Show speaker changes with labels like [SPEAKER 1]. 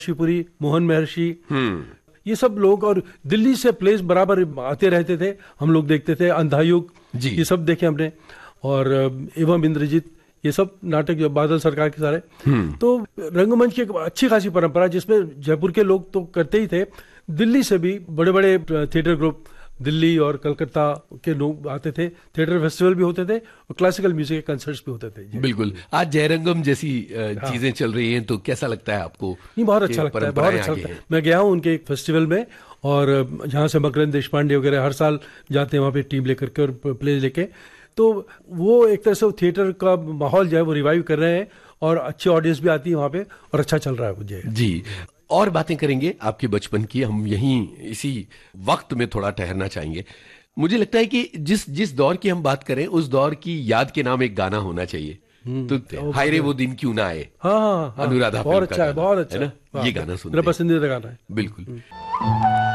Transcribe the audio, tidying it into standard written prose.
[SPEAKER 1] शिवपुरी, मोहन महर्षि, ये सब लोग, और दिल्ली से प्लेस बराबर आते रहते थे, हम लोग देखते थे। अंधायुग, ये सब देखे हमने, और एवं इंद्रजीत, ये सब नाटक जो बादल सरकार के सारे। तो रंगमंच की एक अच्छी खासी परंपरा, जिसमें जयपुर के लोग तो करते ही थे, दिल्ली से भी बड़े बड़े थिएटर ग्रुप, दिल्ली और कलकत्ता के लोग आते थे। थिएटर फेस्टिवल भी होते थे और क्लासिकल म्यूजिक के कंसर्ट्स भी होते थे।
[SPEAKER 2] बिल्कुल। आज जयरंगम जैसी चीजें चल रही हैं, तो कैसा लगता है आपको?
[SPEAKER 1] नहीं, बहुत अच्छा लगता है, बहुत अच्छा लगता है। मैं गया हूँ उनके एक फेस्टिवल में, और जहाँ से मकरंद देशपांडे वगैरह हर साल जाते हैं वहाँ पे टीम लेकर के और प्ले लेके। तो वो एक तरह से थिएटर का माहौल जो है वो रिवाइव कर रहे हैं, और अच्छी ऑडियंस भी आती है वहाँ पे, और अच्छा चल रहा है मुझे
[SPEAKER 2] जी। और बातें करेंगे आपके बचपन की, हम यहीं इसी वक्त में थोड़ा ठहरना चाहेंगे। मुझे लगता है कि जिस दौर की हम बात करें, उस दौर की याद के नाम एक गाना होना चाहिए। तो हाय रे वो दिन क्यों ना आए,
[SPEAKER 1] हाँ,
[SPEAKER 2] अनुराधा,
[SPEAKER 1] बहुत अच्छा है, बहुत अच्छा
[SPEAKER 2] है ना? ये गाना सुनते
[SPEAKER 1] मेरा पसंदीदा गाना है।
[SPEAKER 2] बिल्कुल।